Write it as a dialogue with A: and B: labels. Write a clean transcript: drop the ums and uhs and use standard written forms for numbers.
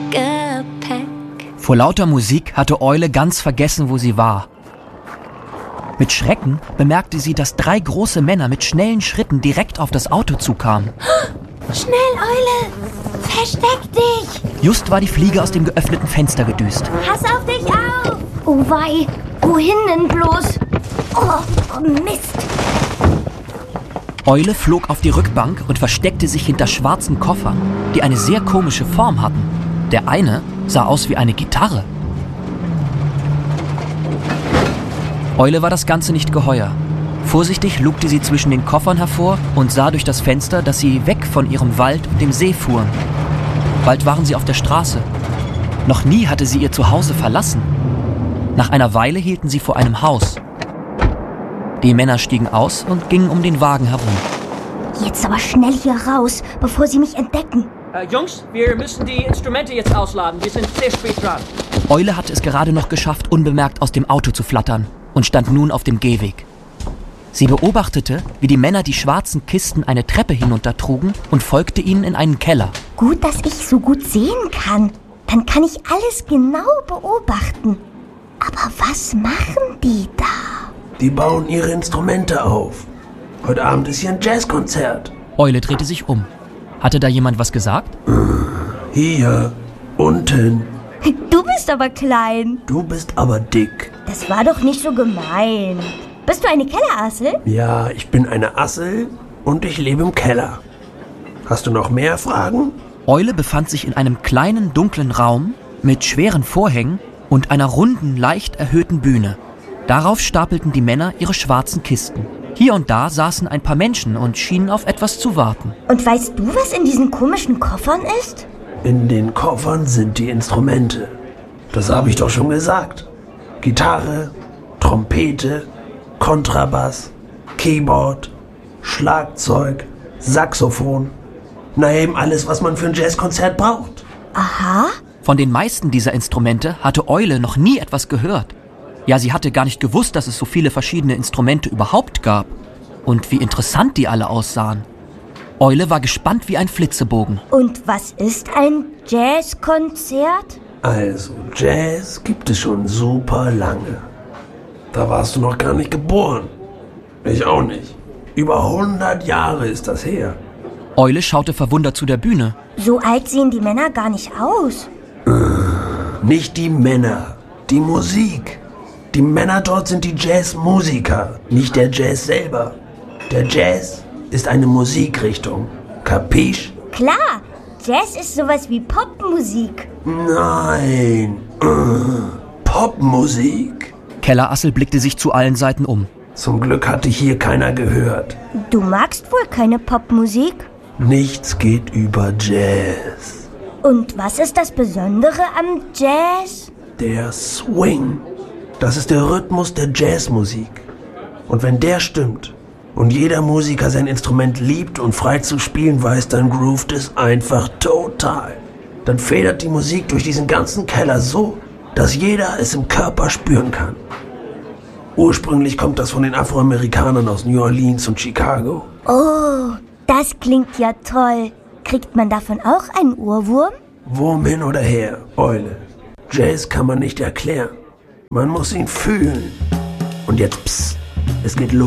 A: Gepäck.
B: Vor lauter Musik hatte Eule ganz vergessen, wo sie war. Mit Schrecken bemerkte sie, dass 3 große Männer mit schnellen Schritten direkt auf das Auto zukamen.
C: Schnell, Eule! Versteck dich!
B: Just war die Fliege aus dem geöffneten Fenster gedüst.
C: Pass auf dich auf! Oh wei, wohin denn bloß? Oh, Mist!
B: Eule flog auf die Rückbank und versteckte sich hinter schwarzen Koffern, die eine sehr komische Form hatten. Der eine sah aus wie eine Gitarre. Eule war das Ganze nicht geheuer. Vorsichtig lugte sie zwischen den Koffern hervor und sah durch das Fenster, dass sie weg von ihrem Wald und dem See fuhren. Bald waren sie auf der Straße. Noch nie hatte sie ihr Zuhause verlassen. Nach einer Weile hielten sie vor einem Haus. Die Männer stiegen aus und gingen um den Wagen herum.
C: Jetzt aber schnell hier raus, bevor sie mich entdecken.
D: Jungs, wir müssen die Instrumente jetzt ausladen. Wir sind sehr spät dran.
B: Eule hatte es gerade noch geschafft, unbemerkt aus dem Auto zu flattern und stand nun auf dem Gehweg. Sie beobachtete, wie die Männer die schwarzen Kisten eine Treppe hinuntertrugen und folgte ihnen in einen Keller.
C: Gut, dass ich so gut sehen kann. Dann kann ich alles genau beobachten. Aber was machen die da?
E: Die bauen ihre Instrumente auf. Heute Abend ist hier ein Jazzkonzert.
B: Eule drehte sich um. Hatte da jemand was gesagt?
E: Hier, unten.
C: Du bist aber klein.
E: Du bist aber dick.
C: Das war doch nicht so gemein. Bist du eine Kellerassel?
E: Ja, ich bin eine Assel und ich lebe im Keller. Hast du noch mehr Fragen?
B: Eule befand sich in einem kleinen, dunklen Raum mit schweren Vorhängen und einer runden, leicht erhöhten Bühne. Darauf stapelten die Männer ihre schwarzen Kisten. Hier und da saßen ein paar Menschen und schienen auf etwas zu warten.
C: Und weißt du, was in diesen komischen Koffern ist?
E: In den Koffern sind die Instrumente. Das habe ich doch schon gesagt. Gitarre, Trompete, Kontrabass, Keyboard, Schlagzeug, Saxophon. Na eben alles, was man für ein Jazzkonzert braucht.
C: Aha.
B: Von den meisten dieser Instrumente hatte Eule noch nie etwas gehört. Ja, sie hatte gar nicht gewusst, dass es so viele verschiedene Instrumente überhaupt gab. Und wie interessant die alle aussahen. Eule war gespannt wie ein Flitzebogen.
C: Und was ist ein Jazzkonzert?
E: Also, Jazz gibt es schon super lange. Da warst du noch gar nicht geboren. Ich auch nicht. Über 100 Jahre ist das her.
B: Eule schaute verwundert zu der Bühne.
C: So alt sehen die Männer gar nicht aus.
E: Nicht die Männer, die Musik. Die Männer dort sind die Jazzmusiker, nicht der Jazz selber. Der Jazz ist eine Musikrichtung. Kapisch?
C: Klar, Jazz ist sowas wie Popmusik.
E: Nein. Popmusik?
B: Kellerassel blickte sich zu allen Seiten um.
E: Zum Glück hatte hier keiner gehört.
C: Du magst wohl keine Popmusik?
E: Nichts geht über Jazz.
C: Und was ist das Besondere am Jazz?
E: Der Swing. Das ist der Rhythmus der Jazzmusik. Und wenn der stimmt und jeder Musiker sein Instrument liebt und frei zu spielen weiß, dann groovt es einfach total. Dann federt die Musik durch diesen ganzen Keller so, dass jeder es im Körper spüren kann. Ursprünglich kommt das von den Afroamerikanern aus New Orleans und Chicago.
C: Oh, das klingt ja toll. Kriegt man davon auch einen Ohrwurm?
E: Wurm hin oder her, Eule. Jazz kann man nicht erklären. Man muss ihn fühlen. Und jetzt, psst, es geht los.